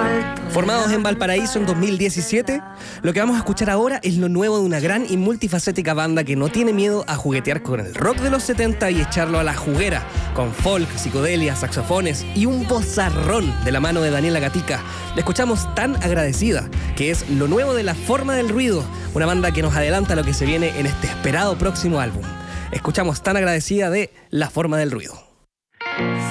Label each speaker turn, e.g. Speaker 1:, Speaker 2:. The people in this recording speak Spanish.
Speaker 1: Formados en Valparaíso en 2017, lo que vamos a escuchar ahora es lo nuevo de una gran y multifacética banda que no tiene miedo a juguetear con el rock de los 70 y echarlo a la juguera, con folk, psicodelia, saxofones y un vozarrón de la mano de Daniela Gatica. La escuchamos Tan Agradecida, que es lo nuevo de La Forma del Ruido, una banda que nos adelanta lo que se viene en este esperado próximo álbum. Escuchamos Tan Agradecida de La Forma del Ruido.